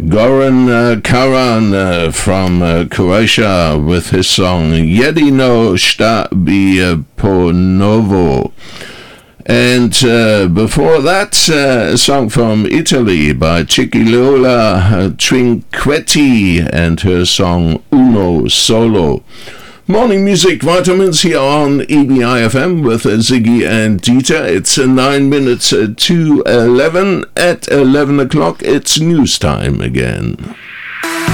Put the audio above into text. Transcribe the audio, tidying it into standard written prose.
Goran Karan from Croatia with his song Jedino šta bi ponovo. And before that, a song from Italy by Cicciolina Trinquetti and her song Uno Solo. Morning Music Vitamins here on EBI FM with Ziggy and Dieter. It's 9 minutes to 11. At 11 o'clock, it's news time again.